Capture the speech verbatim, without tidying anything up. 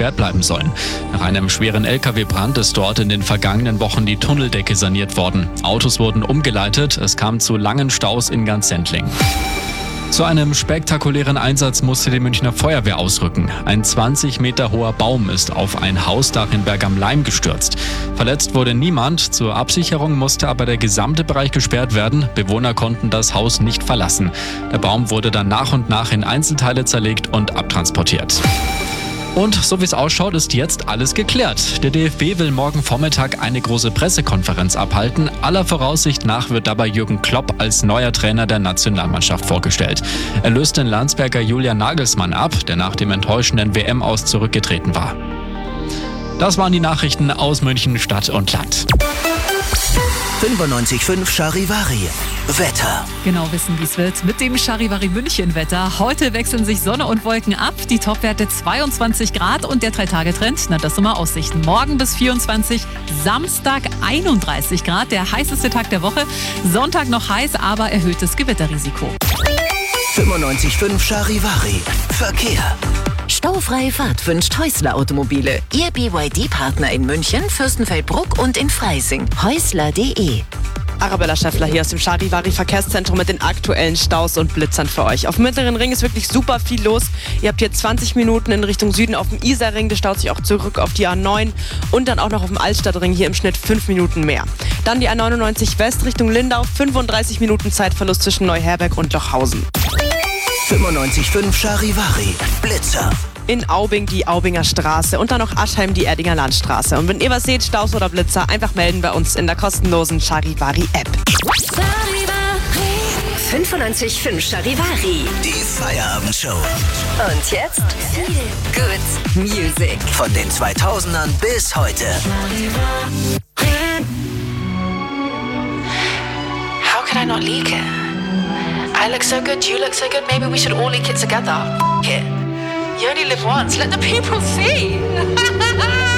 gesperrt bleiben sollen. Nach einem schweren L K W-Brand ist dort in den vergangenen Wochen die Tunneldecke saniert worden. Autos wurden umgeleitet, es kam zu langen Staus in ganz Sendling. Zu einem spektakulären Einsatz musste die Münchner Feuerwehr ausrücken. Ein zwanzig Meter hoher Baum ist auf ein Hausdach in Berg am Laim gestürzt. Verletzt wurde niemand, zur Absicherung musste aber der gesamte Bereich gesperrt werden. Bewohner konnten das Haus nicht verlassen. Der Baum wurde dann nach und nach in Einzelteile zerlegt und abtransportiert. Und so wie es ausschaut, ist jetzt alles geklärt. Der D F B will morgen Vormittag eine große Pressekonferenz abhalten. Aller Voraussicht nach wird dabei Jürgen Klopp als neuer Trainer der Nationalmannschaft vorgestellt. Er löst den Landsberger Julian Nagelsmann ab, der nach dem enttäuschenden W M-Aus zurückgetreten war. Das waren die Nachrichten aus München, Stadt und Land. fünfundneunzig Komma fünf Charivari. Wetter. Genau wissen, wie es wird mit dem Charivari München Wetter. Heute wechseln sich Sonne und Wolken ab. Die Topwerte zweiundzwanzig Grad und der drei-Tage-Trend, na das sind mal Aussichten. Morgen bis vierundzwanzig, Samstag einunddreißig Grad, der heißeste Tag der Woche. Sonntag noch heiß, aber erhöhtes Gewitterrisiko. fünfundneunzig Komma fünf Charivari. Verkehr. Staufreie Fahrt wünscht Häusler Automobile. Ihr B Y D-Partner in München, Fürstenfeldbruck und in Freising. Häusler punkt de. Arabella Schäffler hier aus dem Charivari Verkehrszentrum mit den aktuellen Staus und Blitzern für euch. Auf dem Mittleren Ring ist wirklich super viel los. Ihr habt hier zwanzig Minuten in Richtung Süden auf dem Isarring, das staut sich auch zurück auf die A neun und dann auch noch auf dem Altstadtring hier im Schnitt fünf Minuten mehr. Dann die A neunundneunzig West Richtung Lindau, fünfunddreißig Minuten Zeitverlust zwischen Neuherberg und Lochhausen. fünfundneunzig Komma fünf Charivari. Blitzer. In Aubing die Aubinger Straße und dann noch Aschheim die Erdinger Landstraße. Und wenn ihr was seht, Staus oder Blitzer, einfach melden bei uns in der kostenlosen Charivari-App. fünfundneunzig Komma fünf Charivari. Die Feierabendshow. Und jetzt Good Music. Von den zweitausendern bis heute. How can I not leak it? I look so good, you look so good, maybe we should all leak it together. F- it. You only live once, let the people see.